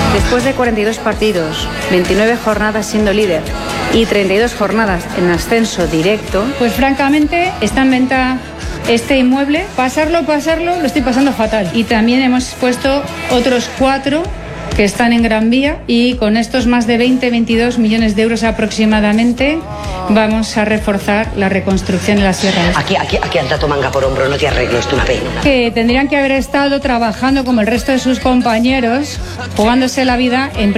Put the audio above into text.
Después de 42 partidos, 29 jornadas siendo líder y 32 jornadas en ascenso directo, pues francamente está en venta este inmueble. Pasarlo, lo estoy pasando fatal. Y también hemos puesto otros 4 que están en Gran Vía y con estos más de 22 millones de euros aproximadamente vamos a reforzar la reconstrucción de la sierra. Aquí anda tu manga por hombro, no te arreglo, esto una pena. Que tendrían que haber estado trabajando como el resto de sus compañeros, jugándose la vida en